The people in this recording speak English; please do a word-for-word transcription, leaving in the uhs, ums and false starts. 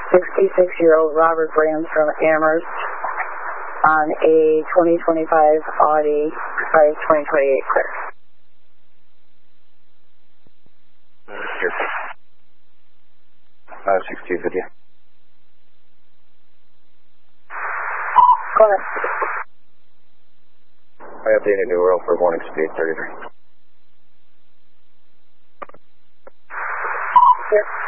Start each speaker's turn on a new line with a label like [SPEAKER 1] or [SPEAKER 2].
[SPEAKER 1] sixty-six-year-old Robert Brands from Amherst on a twenty twenty-five Audi, sorry, twenty twenty-eight clear.
[SPEAKER 2] Here. five six two with you.
[SPEAKER 1] Go ahead.
[SPEAKER 2] I updated New World for warning speed thirty-three.
[SPEAKER 1] Here.